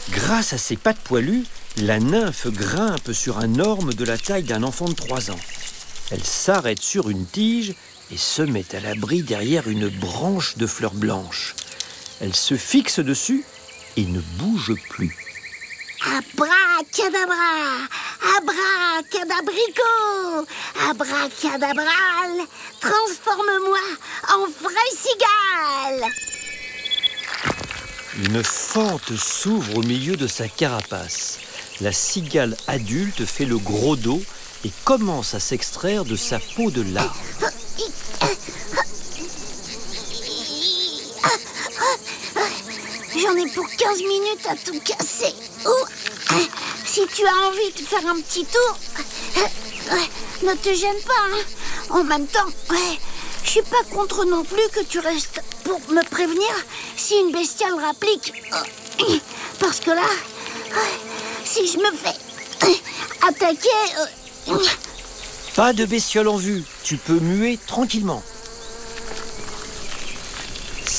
Grâce à ses pattes poilues, la nymphe grimpe sur un orme de la taille d'un enfant de 3 ans. Elle s'arrête sur une tige et se met à l'abri derrière une branche de fleurs blanches. Elle se fixe dessus et ne bouge plus. Abracadabra, abracadabrico, abracadabral, transforme-moi en vraie cigale. Une fente s'ouvre au milieu de sa carapace. La cigale adulte fait le gros dos et commence à s'extraire de sa peau de larve. J'en ai pour 15 minutes à tout casser. Si tu as envie de faire un petit tour, ne te gêne pas. En même temps, je suis pas contre non plus que tu restes pour me prévenir si une bestiale rapplique. Parce que là, si je me fais attaquer... Pas de bestiole en vue, tu peux muer tranquillement.